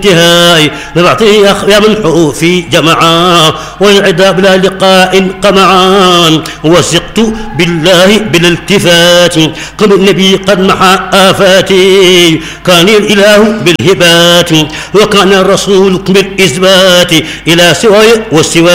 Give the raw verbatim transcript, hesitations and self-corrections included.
انتهاء لبعطي يا من في جمعا والعذاب لا لقاء قمعان وثقت بالله بالالتفات قم النبي قد محى آفاتي كان الإله بالهبات وكان الرسول بالإثبات إلى سواي والسوى